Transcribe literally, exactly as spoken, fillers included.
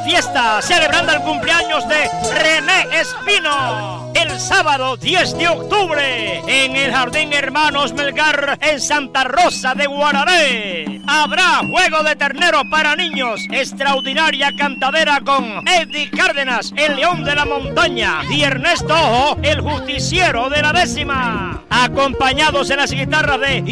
fiesta, celebrando el cumpleaños de René Espino. El sábado diez de octubre, en el Jardín Hermanos Melgar, en Santa Rosa de Guararé. Habrá juego de ternero para niños, extraordinaria cantadera con Eddie Cárdenas, el león de la montaña, y Ernesto Ojo, el justiciero de la décima. Acompañados en las guitarras de